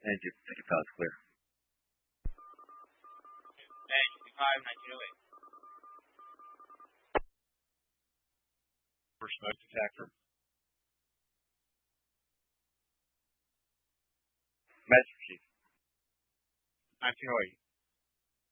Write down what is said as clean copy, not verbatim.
Thank you, pal. It's clear. Hey, 65, 1908. For smoke detector. Master Chief. 1908.